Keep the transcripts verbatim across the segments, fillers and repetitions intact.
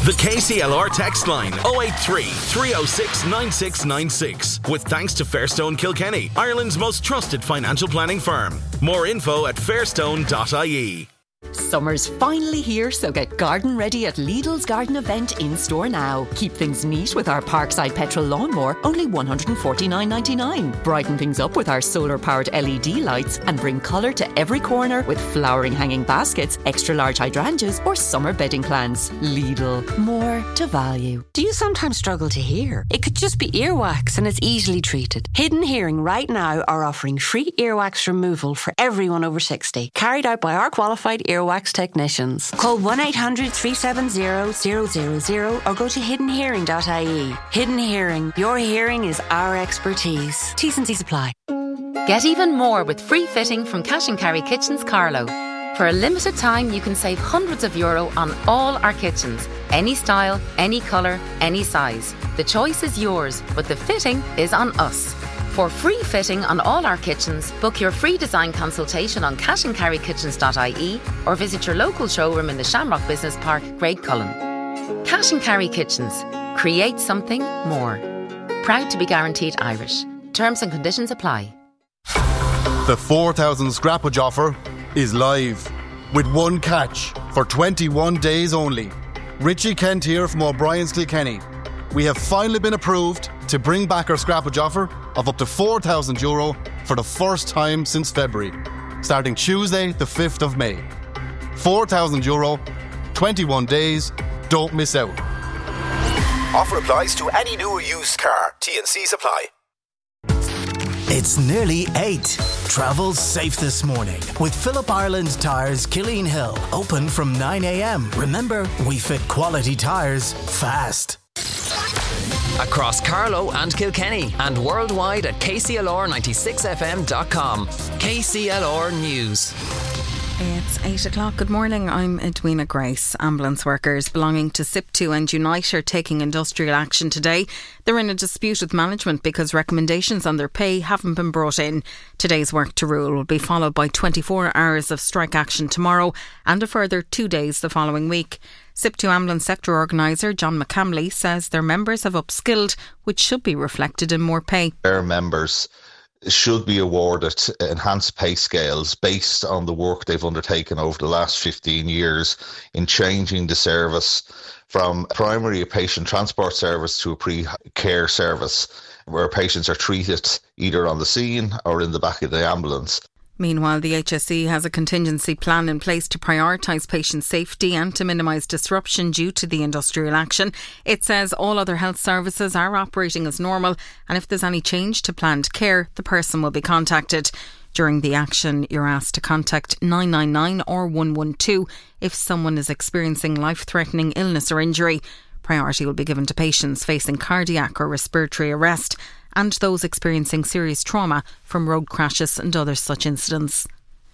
The K C L R text line oh eight three, three oh six, nine six nine six. With thanks to Fairstone Kilkenny, Ireland's most trusted financial planning firm. More info at fairstone dot I E. Summer's finally here, so get garden ready at Lidl's garden event in store now. Keep things neat with our Parkside petrol lawnmower, only one hundred forty-nine ninety-nine. Brighten things up with our solar-powered L E D lights and bring colour to every corner with flowering hanging baskets, extra large hydrangeas or summer bedding plants. Lidl, more to value. Do you sometimes struggle to hear? It could just be earwax and it's easily treated. Hidden Hearing right now are offering free earwax removal for everyone over sixty, carried out by our qualified earwax technicians. Call one eight hundred, three seven zero, zero zero zero or go to hidden hearing dot I E. Hidden Hearing. Your hearing is our expertise. T's and C's apply. Get even more with free fitting from Cash and Carry Kitchens Carlow. For a limited time, you can save hundreds of euro on all our kitchens. Any style, any colour, any size. The choice is yours, but the fitting is on us. For free fitting on all our kitchens, book your free design consultation on cash and carry kitchens dot I E or visit your local showroom in the Shamrock Business Park, Graiguecullen. Cash and Carry Kitchens. Create something more. Proud to be guaranteed Irish. Terms and conditions apply. The four thousand scrappage offer is live with one catch for twenty-one days only. Richie Kent here from O'Brien's Kilkenny. We have finally been approved to bring back our scrappage offer of up to four thousand euro for the first time since February, starting Tuesday the fifth of May. four thousand euro, twenty-one days, don't miss out. Offer applies to any new or used car. T and C's apply. It's nearly eight. Travel safe this morning with Phillip Ireland Tyres Killeen Hill. Open from nine a.m. Remember, we fit quality tyres fast. Across Carlow and Kilkenny and worldwide at K C L R ninety-six F M dot com. K C L R News. It's eight o'clock. Good morning. I'm Edwina Grace. Ambulance workers belonging to S I P two and Unite are taking industrial action today. They're in a dispute with management because recommendations on their pay haven't been brought in. Today's work to rule will be followed by twenty-four hours of strike action tomorrow and a further two days the following week. S I P two ambulance sector organiser John McCamley says their members have upskilled, which should be reflected in more pay. Their members should be awarded enhanced pay scales based on the work they've undertaken over the last fifteen years in changing the service from primary patient transport service to a pre-care service where patients are treated either on the scene or in the back of the ambulance. Meanwhile, the H S E has a contingency plan in place to prioritise patient safety and to minimise disruption due to the industrial action. It says all other health services are operating as normal and if there's any change to planned care, the person will be contacted. During the action, you're asked to contact nine nine nine or one one two if someone is experiencing life-threatening illness or injury. Priority will be given to patients facing cardiac or respiratory arrest and those experiencing serious trauma from road crashes and other such incidents.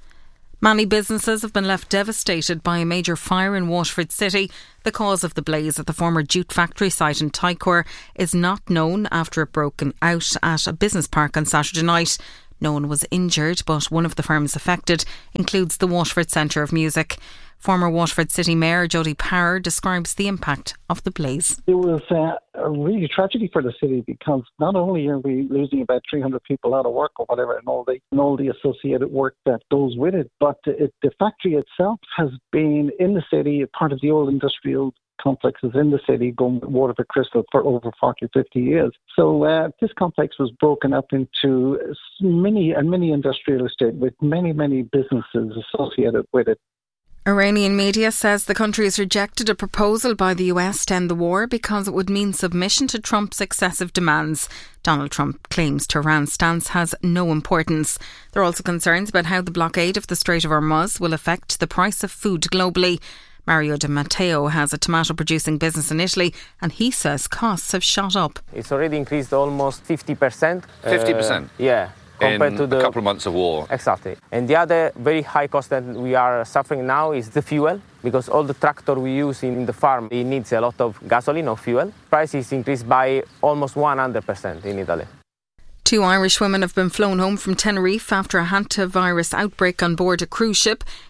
Many businesses have been left devastated by a major fire in Waterford City. The cause of the blaze at the former jute factory site in Tyquire is not known after it broke out at a business park on Saturday night. No one was injured, but one of the firms affected includes the Waterford Centre of Music. Former Waterford City Mayor Jody Power describes the impact of the blaze. It was uh, a really tragedy for the city because not only are we losing about three hundred people out of work or whatever and all the, and all the associated work that goes with it, but it, the factory itself has been in the city, part of the old industrial complexes in the city going with Waterford Crystal for over forty, fifty years. So uh, this complex was broken up into many and many industrial estate with many, many businesses associated with it. Iranian media says the country has rejected a proposal by the U S to end the war because it would mean submission to Trump's excessive demands. Donald Trump claims Tehran's stance has no importance. There are also concerns about how the blockade of the Strait of Hormuz will affect the price of food globally. Mario Di Matteo has a tomato producing business in Italy and he says costs have shot up. It's already increased almost fifty percent. fifty percent? Uh, yeah. Compared in to the, a couple of months of war. Exactly. And the other very high cost that we are suffering now is the fuel, because all the tractor we use in the farm, it needs a lot of gasoline or fuel. Prices increased by almost one hundred percent in Italy. Two Irish women have been flown home from Tenerife after a hantavirus outbreak on board a cruise ship. The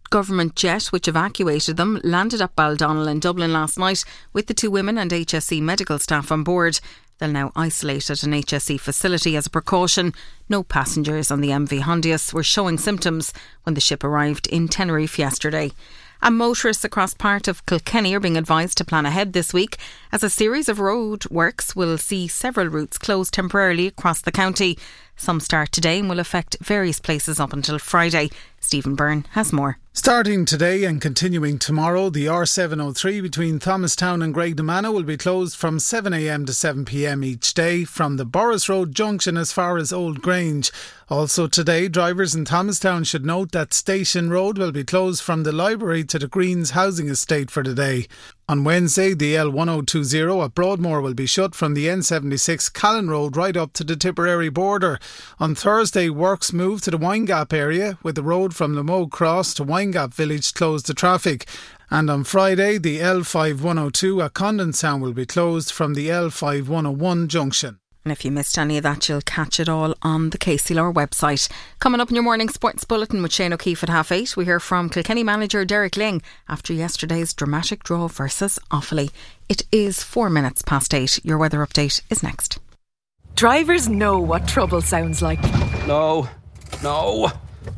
government jet which evacuated them landed at Baldonnel in Dublin last night with the two women and H S E medical staff on board. They'll now isolate at an H S E facility as a precaution. No passengers on the M V Hondius were showing symptoms when the ship arrived in Tenerife yesterday. And motorists across part of Kilkenny are being advised to plan ahead this week as a series of road works will see several routes closed temporarily across the county. Some start today and will affect various places up until Friday. Stephen Byrne has more. Starting today and continuing tomorrow, the R seven oh three between Thomastown and Graignamanagh will be closed from seven a m to seven p m each day from the Boris Road junction as far as Old Grange. Also today, drivers in Thomastown should note that Station Road will be closed from the library to the Greens housing estate for the day. On Wednesday, the L one oh two oh at Broadmoor will be shut from the N seventy-six Callan Road right up to the Tipperary border. On Thursday, works move to the Winegap area with the road from Lamoe Cross to Winegap Village closed to traffic. And on Friday, the L five one oh two at Condonstown will be closed from the L five one oh one junction. And if you missed any of that, you'll catch it all on the K C L R website. Coming up in your morning sports bulletin with Shane O'Keefe at half eight, we hear from Kilkenny manager Derek Ling after yesterday's dramatic draw versus Offaly. It is four minutes past eight. Your weather update is next. Drivers know what trouble sounds like. No, no.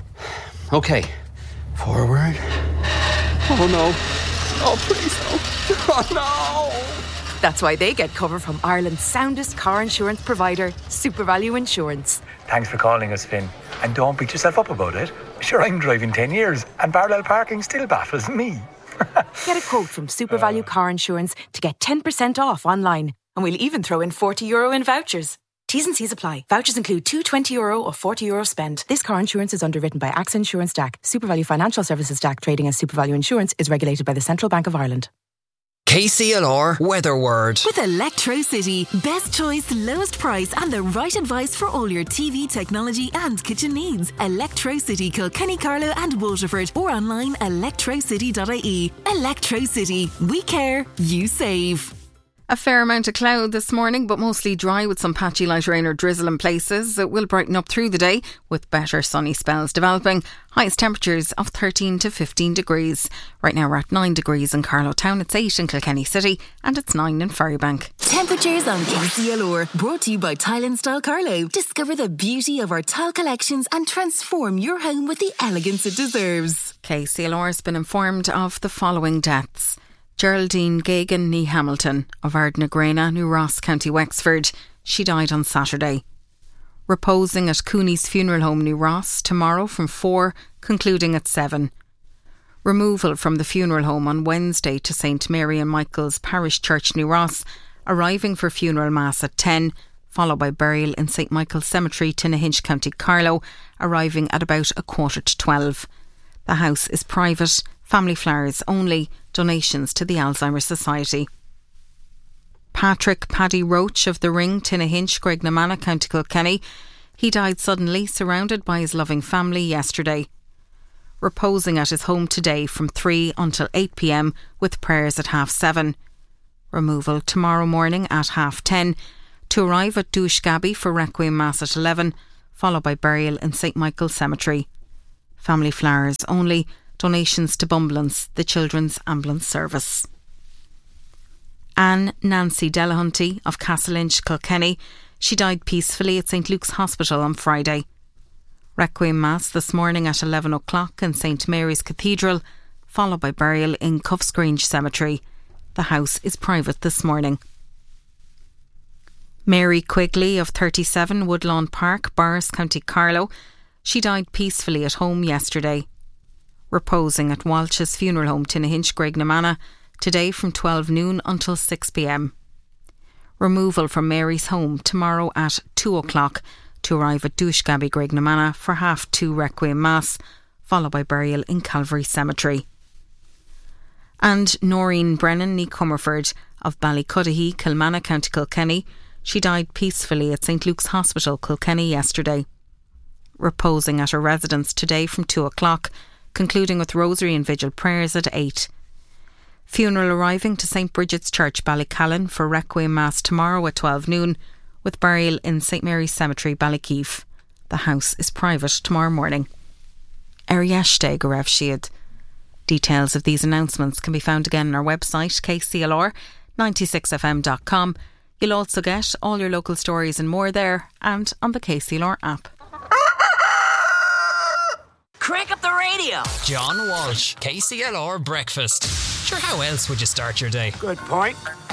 Okay, forward. Oh no. Oh please no. Oh no. That's why they get cover from Ireland's soundest car insurance provider, SuperValue Insurance. Thanks for calling us, Finn. And don't beat yourself up about it. Sure, I'm driving ten years and parallel parking still baffles me. Get a quote from SuperValue uh. Car Insurance to get ten percent off online. And we'll even throw in forty euro in vouchers. T's and C's apply. Vouchers include two twenty euro or forty euro spend. This car insurance is underwritten by AXA Insurance D A C. SuperValue Financial Services D A C trading as SuperValue Insurance is regulated by the Central Bank of Ireland. K C L R Weather Word. With Electrocity. Best choice, lowest price and the right advice for all your T V, technology and kitchen needs. Electrocity, Kilkenny, Carlow and Waterford. Or online electrocity dot I E. Electrocity. We care, you save. A fair amount of cloud this morning, but mostly dry with some patchy light rain or drizzle in places. It will brighten up through the day with better sunny spells developing. Highest temperatures of thirteen to fifteen degrees. Right now we're at nine degrees in Carlow Town, it's eight in Kilkenny City and it's nine in Ferrybank. Temperatures on K C L R, brought to you by Tile and Style Carlow. Discover the beauty of our tile collections and transform your home with the elegance it deserves. K C L R has been informed of the following deaths. Geraldine Gagan ní Hamilton of Ardnagrena, New Ross, County Wexford. She died on Saturday. Reposing at Cooney's Funeral Home, New Ross, tomorrow from four, concluding at seven. Removal from the funeral home on Wednesday to Saint Mary and Michael's Parish Church, New Ross, arriving for funeral mass at ten, followed by burial in Saint Michael's Cemetery, Tinnahinch, County Carlow, arriving at about a quarter to twelve. The house is private, family flowers only, donations to the Alzheimer's Society. Patrick Paddy Roach of the Ring, Tinnahinch, Graignamanagh, County Kilkenny. He died suddenly, surrounded by his loving family yesterday. Reposing at his home today from three until eight p m with prayers at half seven. Removal tomorrow morning at half ten to arrive at Doushgaby for Requiem Mass at eleven, followed by burial in Saint Michael's Cemetery. Family flowers only, donations to Bumbulance, the children's ambulance service. Anne Nancy Delahunty of Castlelinch, Kilkenny. She died peacefully at Saint Luke's Hospital on Friday. Requiem Mass this morning at eleven o'clock in Saint Mary's Cathedral, followed by burial in Cuffsgrange Cemetery. The house is private this morning. Mary Quigley of thirty-seven Woodlawn Park, Borris, County Carlow. She died peacefully at home yesterday. Reposing at Walsh's Funeral Home, Tinnahinch, Graignamanagh, today from twelve noon until six p m. Removal from Mary's home tomorrow at two o'clock to arrive at Doushgaby, Graignamanagh for half two Requiem Mass, followed by burial in Calvary Cemetery. And Noreen Brennan ní Comerford of Ballycudahy, Kilmanagh, County Kilkenny. She died peacefully at Saint Luke's Hospital, Kilkenny yesterday. Reposing at her residence today from two o'clock, concluding with rosary and vigil prayers at eight. Funeral arriving to Saint Bridget's Church, Ballycallan for Requiem Mass tomorrow at twelve noon, with burial in Saint Mary's Cemetery, Ballykeefe. The house is private tomorrow morning. Ariashte go raibh siad. Details of these announcements can be found again on our website, k c l r ninety-six f m dot com. You'll also get all your local stories and more there and on the K C L R app. Crank up the radio. John Walsh, K C L R Breakfast. Sure, how else would you start your day? Good point.